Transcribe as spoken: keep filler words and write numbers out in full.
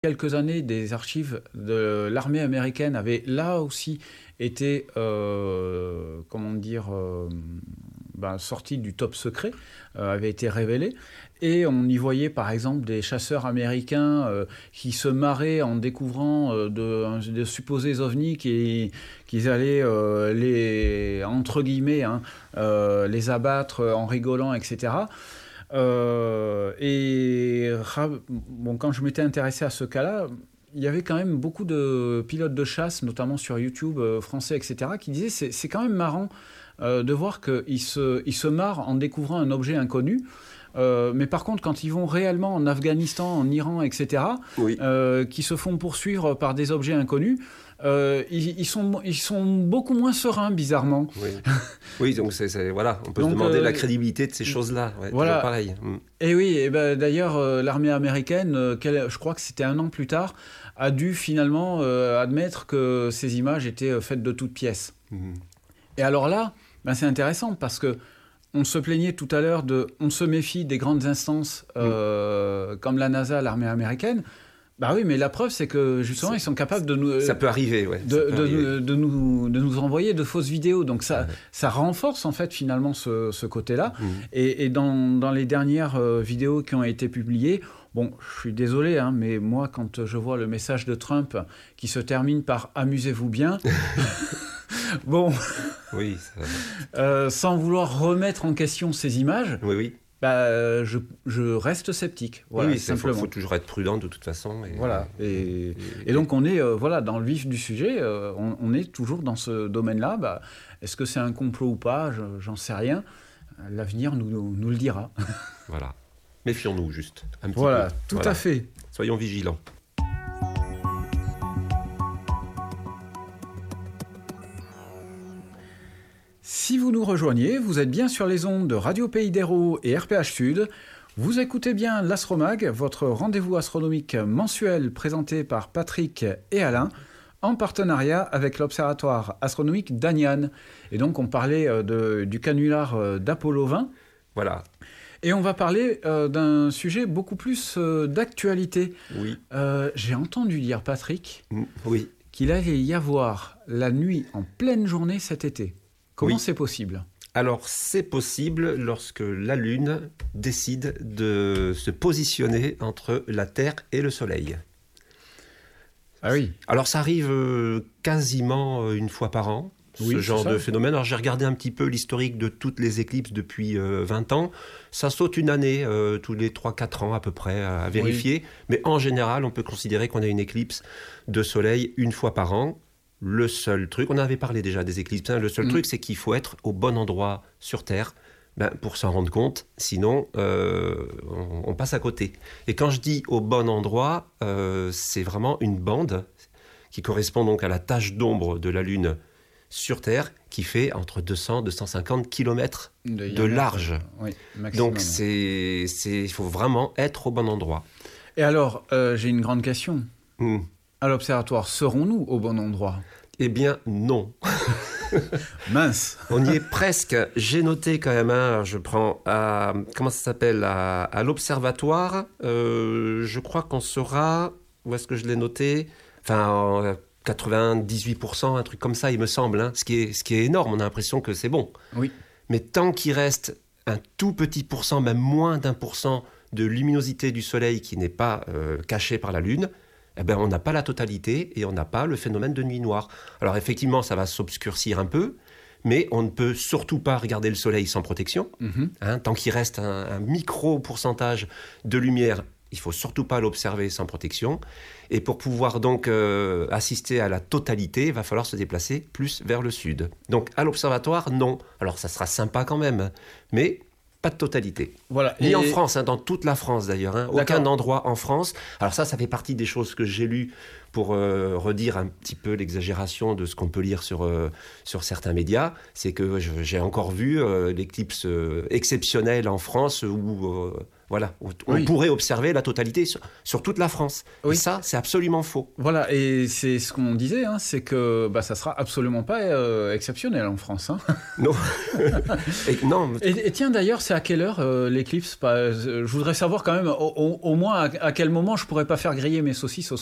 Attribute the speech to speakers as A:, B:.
A: quelques années, des archives de l'armée américaine avaient là aussi été, euh, comment dire, euh, ben, sorties du top secret, euh, avaient été révélées. Et on y voyait par exemple des chasseurs américains euh, qui se marraient en découvrant euh, de, de supposés ovnis qui, qu'ils allaient euh, les, entre guillemets, hein, euh, les abattre en rigolant, et cetera. Euh, et bon, quand je m'étais intéressé à ce cas-là, il y avait quand même beaucoup de pilotes de chasse, notamment sur YouTube, euh, français, et cetera, qui disaient c'est, c'est quand même marrant euh, de voir qu'ils se, ils se marrent en découvrant un objet inconnu. Euh, mais par contre, quand ils vont réellement en Afghanistan, en Iran, et cetera,
B: oui.
A: euh, qui se font poursuivre par des objets inconnus, euh, ils, ils, sont, ils sont beaucoup moins sereins, bizarrement.
B: Oui, oui donc c'est, c'est, voilà, on peut
A: donc,
B: se demander
A: euh,
B: la crédibilité de ces choses-là. Ouais,
A: voilà.
B: Toujours pareil. Mm.
A: Et oui, et ben, d'ailleurs, euh, l'armée américaine, euh, quelle, je crois que c'était un an plus tard, a dû finalement euh, admettre que ces images étaient faites de toutes pièces.
B: Mm.
A: Et alors là, ben, c'est intéressant parce que on se plaignait tout à l'heure de, on se méfie des grandes instances euh, mmh. comme la NASA, l'armée américaine. Bah oui, mais la preuve, c'est que justement,
B: c'est,
A: ils sont capables de nous,
B: ça peut arriver, ouais.
A: de,
B: peut
A: de,
B: arriver.
A: de, de nous, de nous envoyer de fausses vidéos. Donc ça,
B: ouais.
A: ça renforce en fait finalement ce, ce côté-là.
B: Mmh.
A: Et, et dans, dans les dernières euh, vidéos qui ont été publiées, bon, je suis désolé, hein, mais moi, quand je vois le message de Trump qui se termine par « amusez-vous bien », bon,
B: oui, ça...
A: euh, sans vouloir remettre en question ces images,
B: oui, oui.
A: Bah, je, je reste sceptique. Voilà,
B: oui,
A: simplement.
B: Il faut, faut toujours être prudent de toute façon. Et,
A: voilà. Et, et,
B: et,
A: et donc, on est euh, voilà, dans le vif du sujet. Euh, on, on est toujours dans ce domaine-là. Bah, est-ce que c'est un complot ou pas ? je, J'en sais rien. L'avenir nous, nous, nous le dira.
B: Voilà. Méfions-nous juste un petit
A: voilà,
B: peu.
A: Tout
B: voilà.
A: à fait.
B: Soyons vigilants.
A: Si vous nous rejoignez, vous êtes bien sur les ondes de Radio Pays d'Hérault et R P H Sud. Vous écoutez bien l'Astromag, votre rendez-vous astronomique mensuel présenté par Patrick et Alain, en partenariat avec l'Observatoire astronomique d'Aniane. Et donc, on parlait euh, de, du canular euh, d'Apollo vingt.
B: Voilà.
A: Et on va parler euh, d'un sujet beaucoup plus euh, d'actualité.
B: Oui.
A: Euh, j'ai entendu dire, Patrick,
B: mmh, oui.
A: qu'il allait y avoir la nuit en pleine journée cet été. Comment
B: oui.
A: c'est possible ?
B: Alors, c'est possible lorsque la Lune décide de se positionner entre la Terre et le Soleil.
A: Ah oui.
B: Alors, ça arrive quasiment une fois par an, ce
A: oui,
B: genre de phénomène. Alors, j'ai regardé un petit peu l'historique de toutes les éclipses depuis euh, vingt ans. Ça saute une année, euh, tous les trois quatre ans à peu près, à vérifier. Oui. Mais en général, on peut considérer qu'on a une éclipse de Soleil une fois par an. Le seul truc, on avait parlé déjà des éclipses, hein, le seul mmh. truc, c'est qu'il faut être au bon endroit sur Terre ben, pour s'en rendre compte, sinon euh, on, on passe à côté. Et quand je dis au bon endroit, euh, c'est vraiment une bande qui correspond donc à la tache d'ombre de la Lune sur Terre, qui fait entre deux cents et deux cent cinquante kilomètres de, de large.
A: Oui, maximum.
B: Donc c'est, c'est, il faut vraiment être au bon endroit.
A: Et alors, euh, j'ai une grande question.
B: Mmh.
A: À l'observatoire, serons-nous au bon endroit ?
B: Eh bien, non.
A: Mince.
B: On y est presque. J'ai noté quand même, hein, je prends à, comment ça s'appelle, à, à l'observatoire, euh, je crois qu'on sera, où est-ce que je l'ai noté ? Enfin, quatre-vingt-dix-huit pour cent, un truc comme ça, il me semble, hein, ce qui est, ce qui est énorme, on a l'impression que c'est bon.
A: Oui.
B: Mais tant qu'il reste un tout petit pourcent, même moins d'un pour cent de luminosité du Soleil qui n'est pas euh, cachée par la Lune, eh ben, on n'a pas la totalité et on n'a pas le phénomène de nuit noire. Alors effectivement, ça va s'obscurcir un peu, mais on ne peut surtout pas regarder le Soleil sans protection.
A: Mm-hmm.
B: Hein, tant qu'il reste un, un micro-pourcentage de lumière, il ne faut surtout pas l'observer sans protection. Et pour pouvoir donc euh, assister à la totalité, il va falloir se déplacer plus vers le sud. Donc à l'observatoire, non. Alors ça sera sympa quand même, mais... pas de totalité.
A: Voilà.
B: Ni
A: et...
B: en France, hein, dans toute la France d'ailleurs. Hein. Aucun endroit en France. Alors ça, ça fait partie des choses que j'ai lues pour euh, redire un petit peu l'exagération de ce qu'on peut lire sur, euh, sur certains médias. C'est que je, j'ai encore vu euh, l'éclipse euh, exceptionnelle en France où euh, Voilà, on, on
A: Oui.
B: pourrait observer la totalité sur, sur toute la France.
A: Oui.
B: Et ça, c'est absolument faux.
A: Voilà, et c'est ce qu'on disait, hein, c'est que bah, ça sera absolument pas euh, exceptionnel en France. Hein.
B: Non. et, non.
A: Et, et tiens, d'ailleurs, c'est à quelle heure euh, l'éclipse? Bah, je voudrais savoir quand même, au, au, au moins, à, à quel moment je pourrais pas faire griller mes saucisses au